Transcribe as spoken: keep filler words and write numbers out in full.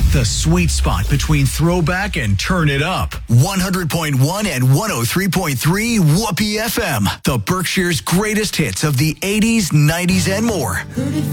The sweet spot between throwback and turn it up. one hundred point one and one oh three point three Whoopee F M. The Berkshire's greatest hits of the eighties, nineties, and more.